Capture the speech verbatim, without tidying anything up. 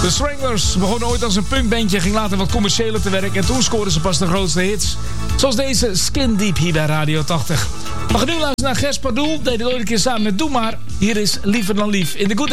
De Stranglers begonnen ooit als een punkbandje, ging later wat commerciëler te werk en toen scoorden ze pas de grootste hits. Zoals deze Skin Deep hier bij Radio tachtig. We gaan nu luisteren naar Gers Pardoel, deed het ooit een keer samen met Doe Maar. Hier is Liever dan Lief in de Good